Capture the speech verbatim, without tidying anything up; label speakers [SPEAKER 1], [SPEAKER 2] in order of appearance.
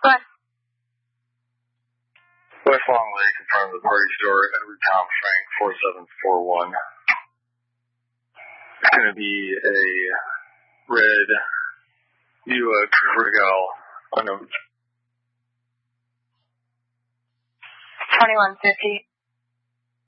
[SPEAKER 1] Good.
[SPEAKER 2] West Long Lake in front of the party store, Edward Tom Frank, four seven four one. It's going to be a red Buick Regal, unknown.
[SPEAKER 1] twenty-one fifty.